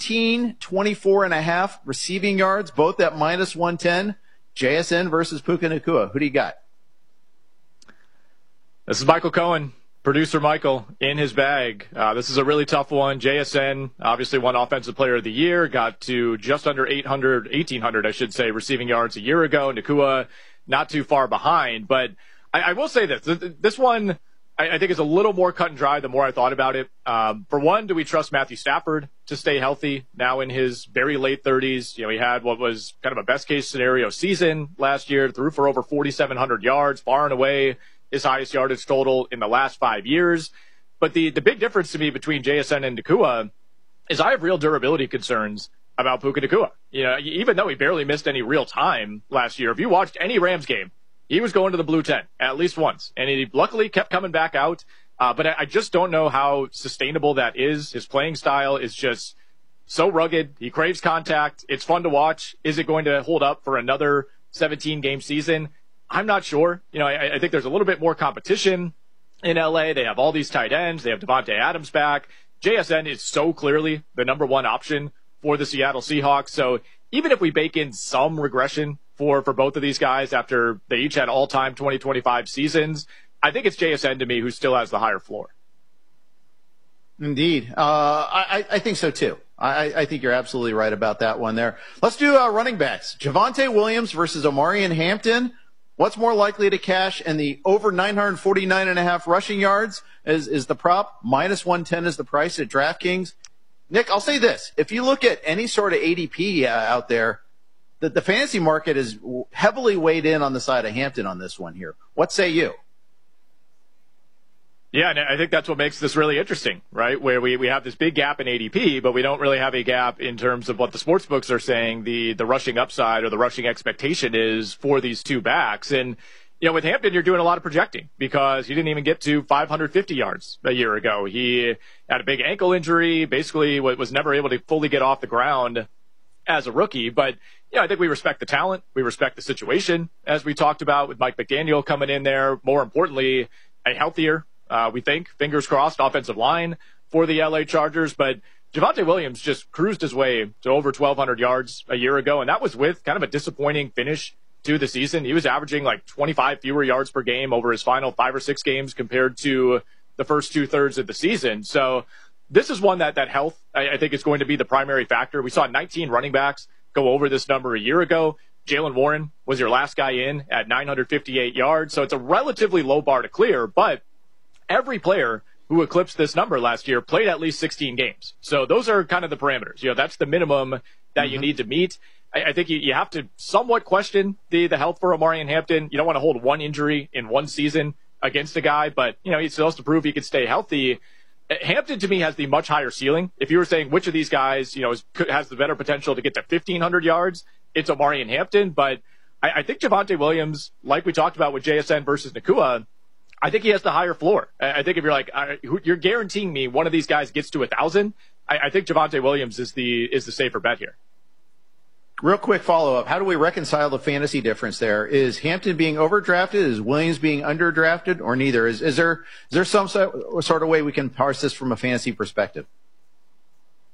[SPEAKER 25] 24.5 receiving yards, both at minus 110. JSN versus Puka Nacua. Who do you got?
[SPEAKER 24] This is Michael Cohen, producer Michael, in his bag. This is a really tough one. JSN, obviously won Offensive Player of the Year, got to just under 1,800, I should say, receiving yards a year ago. Nacua, not too far behind. But I will say this. This one, I think, is a little more cut and dry the more I thought about it. For one, do we trust Matthew Stafford to stay healthy now in his very late 30s? He had what was kind of a best-case scenario season last year, threw for over 4,700 yards, far and away his highest yardage total in the last 5 years. But the big difference to me between JSN and Nacua is I have real durability concerns about Puka Nacua. Even though he barely missed any real time last year, if you watched any Rams game, he was going to the blue tent at least once, and he luckily kept coming back out. But I just don't know how sustainable that is. His playing style is just so rugged. He craves contact. It's fun to watch. Is it going to hold up for another 17-game season? I'm not sure. I think there's a little bit more competition in LA. They have all these tight ends. They have Devontae Adams back. JSN is so clearly the number one option for the Seattle Seahawks. So even if we bake in some regression for both of these guys after they each had all-time 2025 seasons, I think it's JSN to me who still has the higher floor.
[SPEAKER 25] Indeed. I think so too. I think you're absolutely right about that one there. Let's do running backs. Javonte Williams versus Omarion Hampton. What's more likely to cash? And the over 949.5 rushing yards is the prop. Minus 110 is the price at DraftKings. Nick, I'll say this. If you look at any sort of ADP out there, the fantasy market is heavily weighed in on the side of Hampton on this one here. What say you?
[SPEAKER 24] Yeah, and I think that's what makes this really interesting, right? Where we have this big gap in ADP, but we don't really have a gap in terms of what the sports books are saying the rushing upside or the rushing expectation is for these two backs. And, with Hampton, you're doing a lot of projecting because he didn't even get to 550 yards a year ago. He had a big ankle injury, basically was never able to fully get off the ground as a rookie. But, I think we respect the talent. We respect the situation, as we talked about with Mike McDaniel coming in there. More importantly, a healthier, we think, fingers crossed, offensive line for the LA Chargers. But Javonte Williams just cruised his way to over 1,200 yards a year ago, and that was with kind of a disappointing finish to the season. He was averaging like 25 fewer yards per game over his final 5 or 6 games compared to the first 2/3 of the season. So this is one that health, I think, is going to be the primary factor. We saw 19 running backs go over this number a year ago. Jaylen Warren was your last guy in at 958 yards. So it's a relatively low bar to clear, but every player who eclipsed this number last year played at least 16 games. So those are kind of the parameters. That's the minimum that you need to meet. I think you have to somewhat question the health for Omarion Hampton. You don't want to hold one injury in one season against a guy, but, he still has to prove he can stay healthy. Hampton, to me, has the much higher ceiling. If you were saying which of these guys, has the better potential to get to 1,500 yards, it's Omarion Hampton. But I think Javonte Williams, like we talked about with JSN versus Nacua, I think he has the higher floor. I think if you're like, you're guaranteeing me one of these guys gets to 1,000, I think Javonte Williams is the safer bet here.
[SPEAKER 25] Real quick follow-up. How do we reconcile the fantasy difference there? Is Hampton being overdrafted? Is Williams being underdrafted? Or neither? Is there some sort of way we can parse this from a fantasy perspective?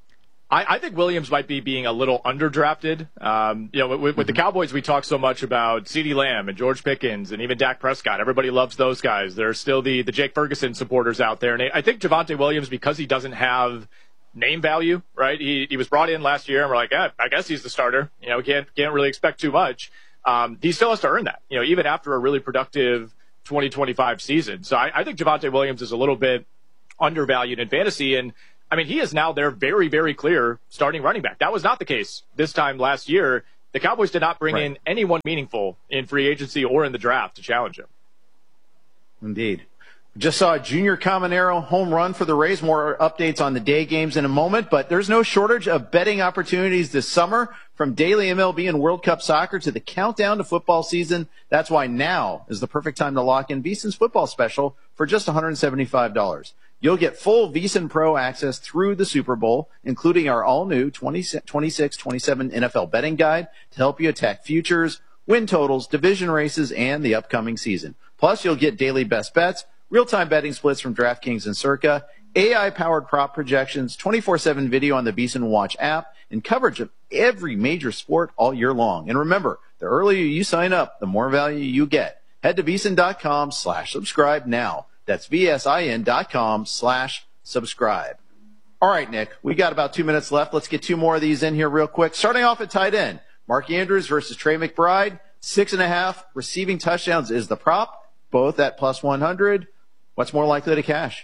[SPEAKER 24] I think Williams might be being a little underdrafted. With the Cowboys, we talk so much about CeeDee Lamb and George Pickens and even Dak Prescott. Everybody loves those guys. There's still the Jake Ferguson supporters out there. And I think Javonte Williams, because he doesn't have name value, right? He was brought in last year, and we're like, I guess he's the starter. We can't really expect too much. He still has to earn that, even after a really productive 2025 season. So I think Javonte Williams is a little bit undervalued in fantasy. And he is now their very, very clear starting running back. That was not the case this time last year. The Cowboys did not bring in anyone meaningful in free agency or in the draft to challenge him.
[SPEAKER 25] Indeed. Just saw a Junior Caminero home run for the Rays. More updates on the day games in a moment, but there's no shortage of betting opportunities this summer. From daily MLB and World Cup soccer to the countdown to football season. That's why now is the perfect time to lock in VSiN's football special for just $175. You'll get full VSiN Pro access through the Super Bowl, including our all-new 26-27 NFL betting guide to help you attack futures, win totals, division races, and the upcoming season. Plus, you'll get daily best bets, real-time betting splits from DraftKings and Circa, AI-powered prop projections, 24/7 video on the VSiN Watch app, and coverage of every major sport all year long. And remember, the earlier you sign up, the more value you get. Head to VSiN.com/subscribe now. That's VSIN.com/subscribe. All right, Nick, we got about 2 minutes left. Let's get two more of these in here real quick. Starting off at tight end, Mark Andrews versus Trey McBride. 6.5 receiving touchdowns is the prop, both at plus 100. What's more likely to cash?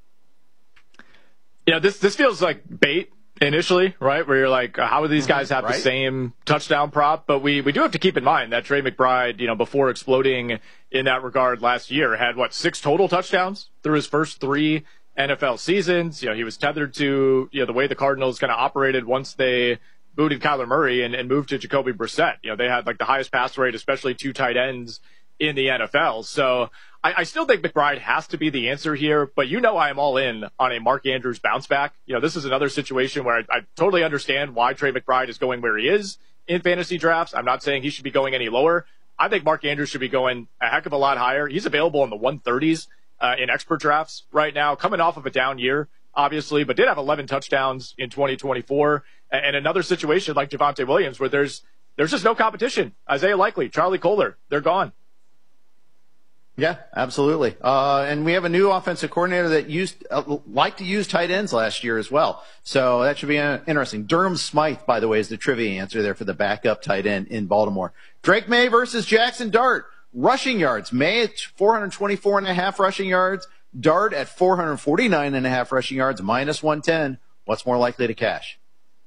[SPEAKER 24] This feels like bait initially, right? Where you're like, how do these guys have the same touchdown prop? But we do have to keep in mind that Trey McBride, before exploding in that regard last year, had 6 total touchdowns through his first 3 NFL seasons. He was tethered to, the way the Cardinals kind of operated once they booted Kyler Murray and moved to Jacoby Brissett. They had the highest pass rate, especially 2 tight ends in the NFL. So I still think McBride has to be the answer here, but I am all in on a Mark Andrews bounce back. This is another situation where I totally understand why Trey McBride is going where he is in fantasy drafts. I'm not saying he should be going any lower. I think Mark Andrews should be going a heck of a lot higher. He's available in the 130s in expert drafts right now, coming off of a down year, obviously, but did have 11 touchdowns in 2024. And another situation like Javonte Williams where there's just no competition. Isaiah Likely, Charlie Kohler, they're gone.
[SPEAKER 25] Yeah, absolutely. And we have a new offensive coordinator that liked to use tight ends last year as well. So that should be interesting. Durham Smythe, by the way, is the trivia answer there for the backup tight end in Baltimore. Drake May versus Jackson Dart. Rushing yards. May at 424.5 rushing yards. Dart at 449.5 rushing yards, minus 110. What's more likely to cash?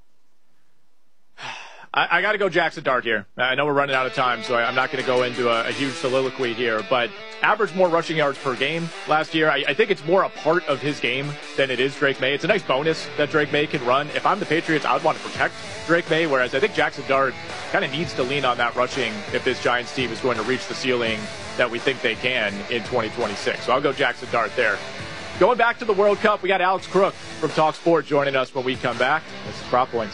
[SPEAKER 24] I got to go Jackson Dart here. I know we're running out of time, so I'm not going to go into a huge soliloquy here, but averaged more rushing yards per game last year. I think it's more a part of his game than it is Drake May. It's a nice bonus that Drake May can run. If I'm the Patriots, I would want to protect Drake May, whereas I think Jackson Dart kind of needs to lean on that rushing if this Giants team is going to reach the ceiling that we think they can in 2026. So I'll go Jackson Dart there. Going back to the World Cup, we got Alex Crook from Talk Sport joining us when we come back. This is Prop Points.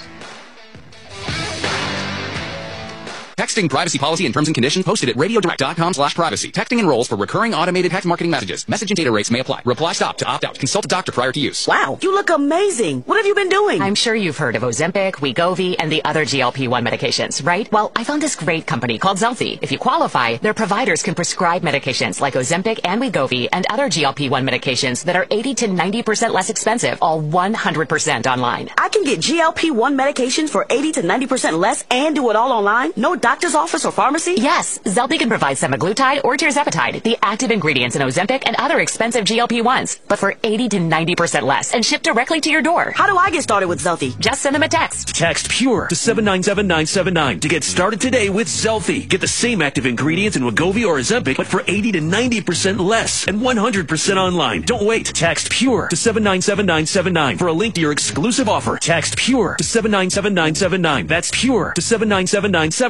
[SPEAKER 5] Texting privacy policy and terms and conditions posted at radiodirect.com/privacy. Texting enrolls for recurring automated text marketing messages. Message and data rates may apply. Reply stop to opt out. Consult a doctor prior to use.
[SPEAKER 1] Wow, you look amazing. What have you been doing?
[SPEAKER 2] I'm sure you've heard of Ozempic, Wegovy, and the other GLP-1 medications, right? Well, I found this great company called Zelfie. If you qualify, their providers can prescribe medications like Ozempic and Wegovy and other GLP-1 medications that are 80 to 90% less expensive, all 100% online.
[SPEAKER 1] I can get GLP-1 medications for 80 to 90% less and do it all online? No doctor's office or pharmacy?
[SPEAKER 2] Yes, Zelfie can provide semaglutide or tirzepatide, the active ingredients in Ozempic and other expensive GLP-1s, but for 80 to 90% less and shipped directly to your door.
[SPEAKER 1] How do I get started with Zelfie?
[SPEAKER 2] Just send them a text.
[SPEAKER 8] Text PURE to 797-979 to get started today with Zelfie. Get the same active ingredients in Wegovy or Ozempic, but for 80 to 90% less and 100% online. Don't wait. Text PURE to 797-979 for a link to your exclusive offer. Text PURE to 797-979. That's PURE to 797-979.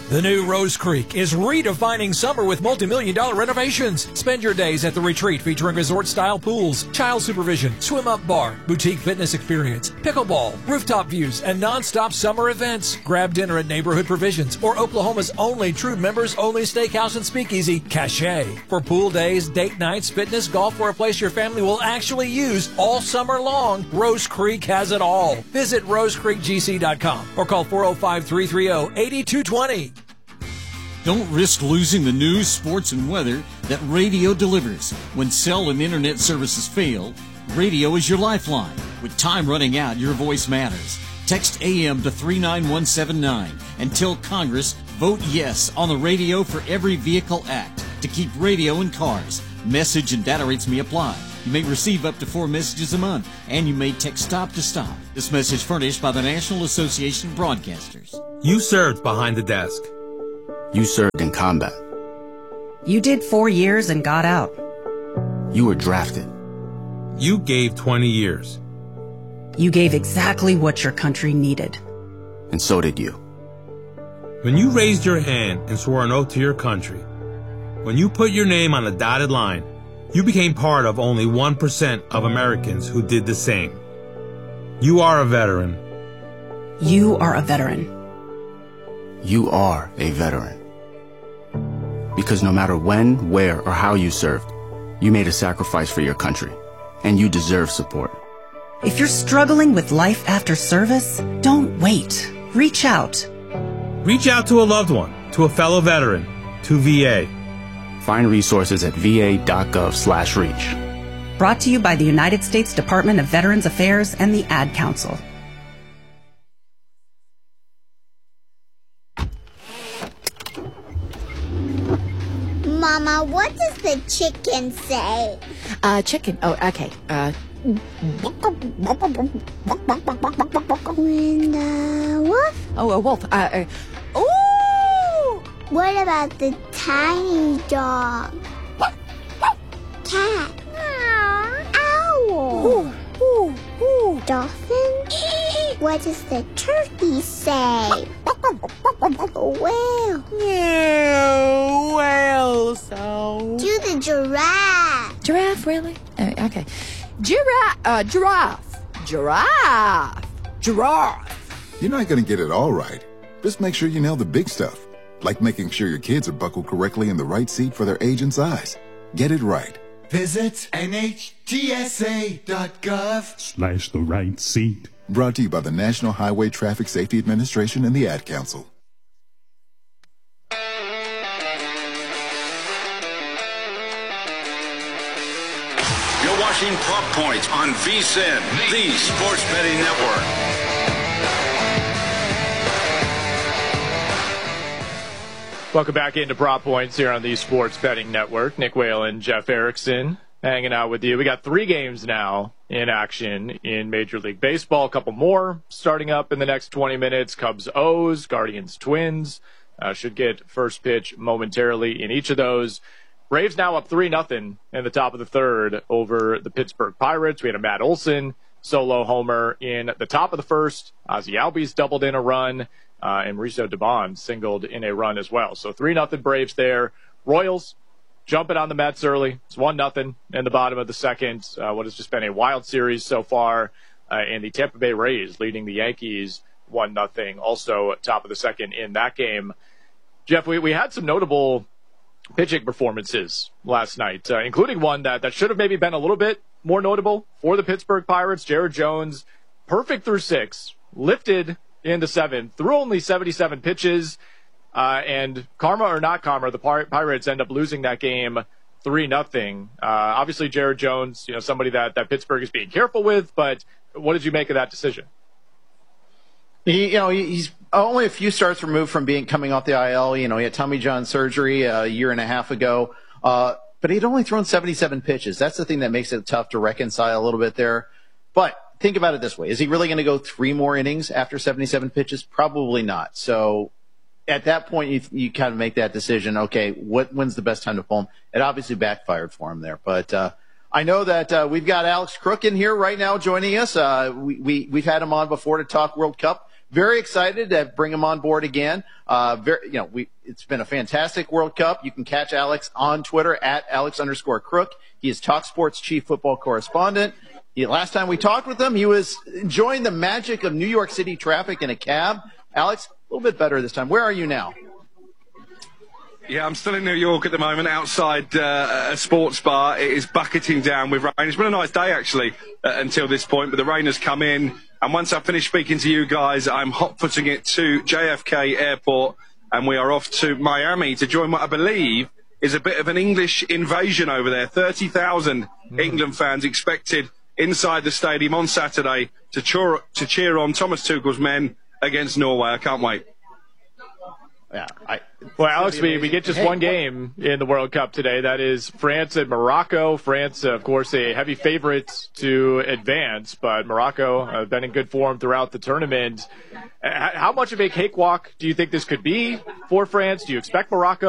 [SPEAKER 9] The new Rose Creek is redefining summer with multi-million-dollar renovations. Spend your days at the retreat featuring resort-style pools, child supervision, swim-up bar, boutique fitness experience, pickleball, rooftop views, and non-stop summer events. Grab dinner at Neighborhood Provisions or Oklahoma's only true members-only steakhouse and speakeasy, Cache. For pool days, date nights, fitness, golf, or a place your family will actually use all summer long, Rose Creek has it all. Visit rosecreekgc.com or call 405-330-8220.
[SPEAKER 10] Don't risk losing the news, sports, and weather that radio delivers. When cell and internet services fail, radio is your lifeline. With time running out, your voice matters. Text AM to 39179 and tell Congress, vote yes on the Radio for Every Vehicle Act to keep radio in cars. Message and data rates may apply. You may receive up to 4 messages a month, and you may text stop to stop. This message furnished by the National Association of Broadcasters.
[SPEAKER 11] You served behind the desk.
[SPEAKER 13] You served in combat.
[SPEAKER 15] You did 4 years and got out.
[SPEAKER 13] You were drafted.
[SPEAKER 11] You gave 20 years.
[SPEAKER 15] You gave exactly what your country needed.
[SPEAKER 13] And so did you.
[SPEAKER 11] When you raised your hand and swore an oath to your country, when you put your name on a dotted line, you became part of only 1% of Americans who did the same. You are a veteran.
[SPEAKER 15] You are a veteran.
[SPEAKER 13] You are a veteran. Because no matter when, where, or how you served, you made a sacrifice for your country, and you deserve support.
[SPEAKER 15] If you're struggling with life after service, don't wait. Reach out.
[SPEAKER 11] Reach out to a loved one, to a fellow veteran, to VA.
[SPEAKER 13] Find resources at va.gov/reach.
[SPEAKER 15] Brought to you by the United States Department of Veterans Affairs and the Ad Council.
[SPEAKER 16] Mama, what does the chicken say?
[SPEAKER 17] Chicken. Oh, okay.
[SPEAKER 16] When the wolf?
[SPEAKER 17] Oh, a wolf. Ooh!
[SPEAKER 16] What about the tiny dog? Cat? Owl? Dolphin? What does the turkey say? Whale?
[SPEAKER 17] Yeah, whale sound.
[SPEAKER 16] Do the giraffe.
[SPEAKER 17] Giraffe, really? Okay. Giraffe.
[SPEAKER 28] You're not going to get it all right. Just make sure you nail the big stuff, like making sure your kids are buckled correctly in the right seat for their age and size. Get it right.
[SPEAKER 29] Visit NHTSA.gov/
[SPEAKER 28] the right seat. Brought to you by the National Highway Traffic Safety Administration and the Ad Council.
[SPEAKER 12] You're watching Prop Points on VSiN, the Sports Betting Network.
[SPEAKER 24] Welcome back into Prop Points here on the Sports Betting Network. Nick Whalen, Jeff Erickson hanging out with you. We got 3 games now in action in Major League Baseball. A couple more starting up in the next 20 minutes. Cubs O's, Guardians Twins. Should get first pitch momentarily in each of those. Braves now up 3-0 in the top of the third over the Pittsburgh Pirates. We had a Matt Olson solo homer in the top of the first. Ozzie Albies doubled in a run. And Mauricio Dubon singled in a run as well. So 3-0 Braves there. Royals jumping on the Mets early. It's 1-0 in the bottom of the second. What has just been a wild series so far. And the Tampa Bay Rays leading the Yankees 1-0. Also top of the second in that game. Jeff, we had some notable pitching performances last night, including one that should have maybe been a little bit more notable for the Pittsburgh Pirates. Jared Jones, perfect through 6, lifted into 7, threw only 77 pitches, and karma or not karma, the Pirates end up losing that game 3-0. Obviously, Jared Jones, somebody that Pittsburgh is being careful with, but what did you make of that decision?
[SPEAKER 25] He's only a few starts removed from coming off the IL. He had Tommy John surgery a year and a half ago, but he'd only thrown 77 pitches. That's the thing that makes it tough to reconcile a little bit there. But think about it this way. Is he really going to go 3 more innings after 77 pitches? Probably not. So at that point, you kind of make that decision. Okay, when's the best time to pull him? It obviously backfired for him there. But I know that we've got Alex Crook in here right now joining us. We've had him on before to talk World Cup. very excited to bring him on board again. It's been a fantastic World Cup. You can catch Alex on Twitter at Alex_Crook. He is Talk Sports chief football correspondent. Last time we talked with him, he was enjoying the magic of New York City traffic in a cab. Alex, a little bit better this time. Where are you now?
[SPEAKER 3] Yeah, I'm still in New York at the moment, outside a sports bar. It is bucketing down with rain. It's been a nice day, actually, until this point, but the rain has come in. And once I finish speaking to you guys, I'm hot-footing it to JFK Airport, and we are off to Miami to join what I believe is a bit of an English invasion over there. 30,000 England fans expected inside the stadium on Saturday to cheer on Thomas Tuchel's men against Norway. I can't wait.
[SPEAKER 24] Yeah. Well, Alex, we get just one game in the World Cup today. That is France and Morocco. France, of course, a heavy favorite to advance, but Morocco have been in good form throughout the tournament. How much of a cakewalk do you think this could be for France? Do you expect Morocco